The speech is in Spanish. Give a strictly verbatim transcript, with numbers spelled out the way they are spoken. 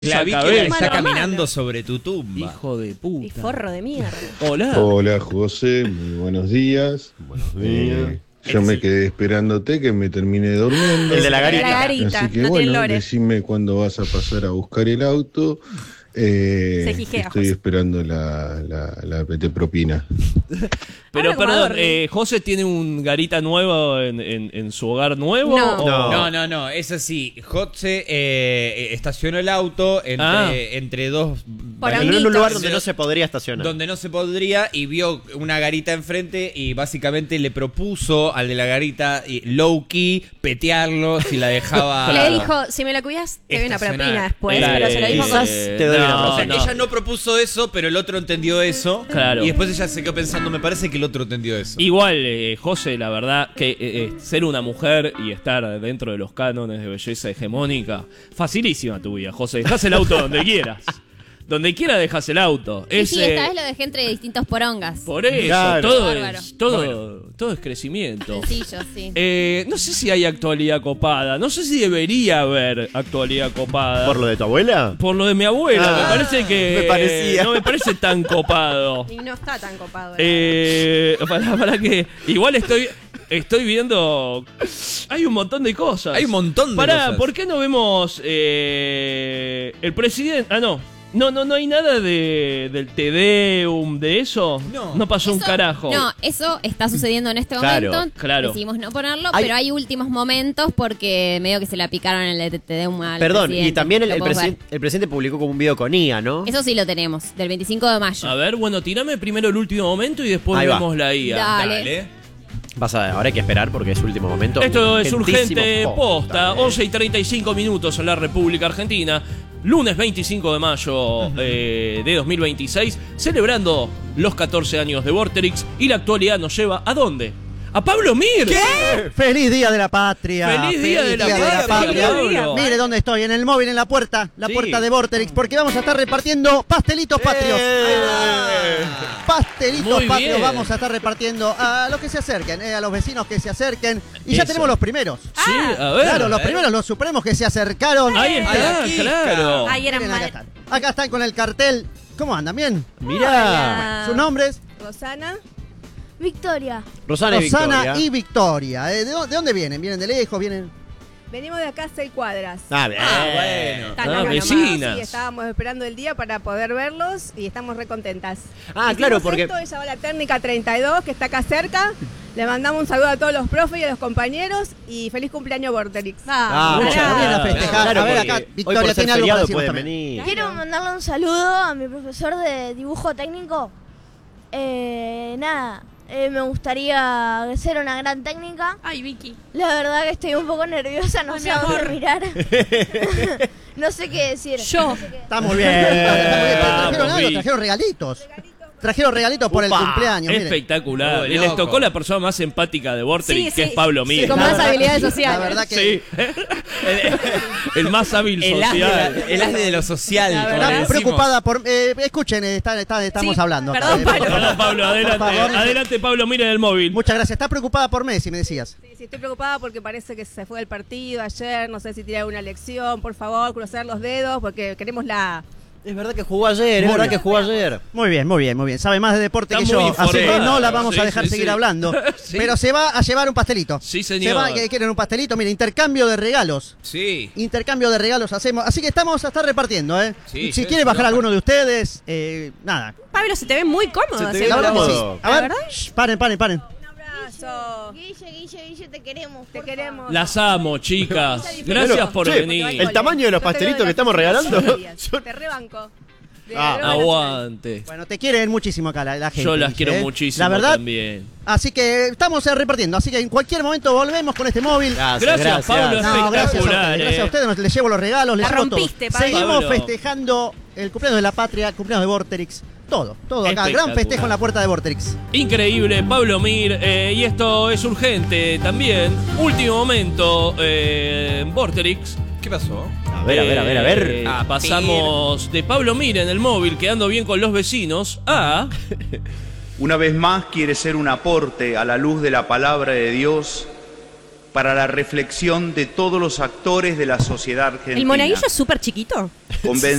Ya vi que está caminando sobre tu tumba. Hijo de puta. Y forro de mierda. Hola. Hola, José. Muy buenos días. Buenos días. Eh, yo me quedé esperándote que me termine durmiendo. El de la garita. La garita. Así que no bueno, decime cuándo vas a pasar a buscar el auto. Eh, Se jijea, estoy José. esperando la, la, la P T propina. Pero Habla como perdón, Adorni. eh, ¿José tiene un garita nuevo en, en, en su hogar nuevo? No. o- No, no, no, es así. José eh, estacionó el auto entre, Ah. entre dos... Por entre En un Amiguitos. lugar donde no se podría estacionar. Donde no se podría, y vio una garita enfrente y básicamente le propuso al de la garita y, low key petearlo si la dejaba. Le dijo, si me la cuidas, te doy una Estacionar. propina después. Claro, pero se lo dijo quizás con... te doy una no, O sea, no. ella no propuso eso, pero el otro entendió eso. Claro. Y después ella se quedó pensando, me parece que el otro entendió eso. Igual, eh, José, la verdad que eh, eh, ser una mujer y estar dentro de los cánones de belleza hegemónica, facilísima tu vida, José. Dejás el auto donde quieras. Donde quiera dejas el auto. Sí, Es, sí, eh, esta vez lo dejé entre distintos porongas. Por eso, Claro. todo, Bárbaro. es, todo, todo es crecimiento. Sencillo, sí. Eh, no sé si hay actualidad copada. No sé si debería haber actualidad copada. ¿Por lo de tu abuela? Por lo de mi abuela. Ah, me parece que. me parecía. No me parece tan copado. Y no está tan copado. Eh, para, para que. Igual estoy. Estoy viendo. Hay un montón de cosas. Hay un montón de Pará, cosas. ¿por qué no vemos eh, el presidente? Ah, no. No, no, no hay nada de del Te Deum, de eso. No. No pasó un Eso- carajo. No, eso está sucediendo en este Claro, momento. claro. Decidimos no ponerlo, Hay- pero hay últimos momentos porque medio que se la picaron en el Te Deum al Perdón, y presidente. también el, Lo el, podés presi- el presidente publicó como un video con I A, ¿no? ver. Eso sí lo tenemos, del veinticinco de mayo. A ver, bueno, tirame primero el último momento y después Ahí va. vemos la I A. Dale. Dale. Vas a, ahora hay que esperar porque es último momento. Esto es Urgentísimo. urgente posta, eh. once y treinta y cinco minutos en la República Argentina, lunes veinticinco de mayo eh, de dos mil veintiséis, celebrando los catorce años de Vorterix, y la actualidad nos lleva ¿a dónde? ¡A Pablo Mir! Eh, ¡Feliz Día de la Patria! ¡Feliz Día de la Patria, Pablo! Mire dónde estoy, en el móvil, en la puerta, la Sí. puerta de Vorterix, porque vamos a estar repartiendo pastelitos patrios. Eh. Pastelitos Muy patrios bien. vamos a estar repartiendo a los que se acerquen, eh, a los vecinos que se acerquen. Y ya Eso. tenemos los primeros. Sí, a ver. Claro, los primeros, los supremos que se acercaron. Ahí está, Ay, claro. Ahí eran Miren, acá mal. están. Acá están con el cartel. ¿Cómo andan? ¿Bien? Mirá. ¿Sus nombres? Rosana. Victoria. Rosana, y Rosana Victoria. y Victoria. Eh, ¿de, dónde, de dónde vienen? ¿Vienen de lejos? ¿Vienen? Venimos de acá a seis cuadras. Ah, bien. Ah, bueno. Están Ah, acá nomás. vecinas. Sí, estábamos esperando el día para poder verlos y estamos re contentas. Ah, Hicimos claro, porque- esto, ella va a la técnica treinta y dos, que está acá cerca. Le mandamos un saludo a todos los profes y a los compañeros y feliz cumpleaños, Vorterix. Ah, Muchas muchas gracias. gracias. festejar. Claro, A ver, porque acá, hoy Victoria por ser tiene algo feriado para decirnos pueden también. venir. Quiero mandarle un saludo a mi profesor de dibujo técnico. Eh, nada, eh, me gustaría ser una gran técnica. Ay, Vicky. La verdad que estoy un poco nerviosa, no Ay, sé mi a dónde amor. mirar. No sé qué decir. Yo. No sé qué- Está muy bien. Está muy bien. Pero Vamos, trajeron algo, Vic. trajeron regalitos. Trajeron regalitos por el Upa. cumpleaños. miren. Espectacular. Oh, y les loco. tocó la persona más empática de Vorterix, Sí, que sí. es Pablo Mir. Con La más verdad- habilidades La sociales. verdad que Sí. El más hábil El as, de la- social. el as de lo social. La como verdad. le está decimos. preocupada por... eh, escuchen, eh, está- está- estamos Sí, hablando. acá, perdón, eh, Pablo. Perdón, Pablo, adelante. Por favor. Adelante, Pablo, mira en el móvil. Muchas gracias. Está preocupada por Messi, me decías. Sí, sí, estoy preocupada porque parece que se fue del partido ayer. No sé si tiene alguna lección. Por favor, cruzar los dedos porque queremos la... Es verdad que jugó ayer, es Muy verdad bien. que jugó ayer. Muy bien, muy bien, muy bien. Sabe más de deporte Está que muy yo, así que informada. no la vamos a Sí, dejar sí, seguir sí. hablando. Sí. Pero se va a llevar un pastelito. Sí, Se señor. va, que quieren un pastelito, mire, intercambio de regalos. Sí. Intercambio de regalos hacemos. Así que estamos a estar repartiendo, ¿eh? Sí, si sí, quiere sí, bajar sí. alguno de ustedes, eh, nada. Pablo, se te ve muy cómodo. Se te haciendo ve La verdad que sí. cómodo. A ¿La ver, verdad? shh, paren, paren, paren. Un abrazo. Guille, Guille, Guille, te queremos. Te por queremos. favor. Las amo, chicas. Gracias por Che, venir. el tamaño de los pastelitos que estamos regalando. Te rebanco. De Ah, verdad, Aguante. Bueno, te quieren muchísimo acá la, la gente. Yo las Guille, quiero ¿eh? muchísimo La verdad, también. así que estamos eh, repartiendo. Así que en cualquier momento volvemos con este móvil. Gracias, Gracias, Pablo. No, gracias a Espectacular, ustedes. Gracias a eh. ustedes. Nos- Les llevo los regalos, les La llevo todo. rompiste, Pablo. Seguimos Pablo. festejando el cumpleaños de la patria, el cumpleaños de Vorterix. Todo, todo acá. Gran Espectacular. festejo en la puerta de Vorterix. Increíble, Pablo Mir. eh, y esto es urgente también. Último momento eh, en Vorterix. ¿Qué pasó? A ver, a ver, a ver, a ver. Eh, A pasamos de Pablo Mir en el móvil, quedando bien con los vecinos, a... Una vez más quiere ser un aporte a la luz de la palabra de Dios para la reflexión de todos los actores de la sociedad argentina. ¿El monaguillo es súper chiquito?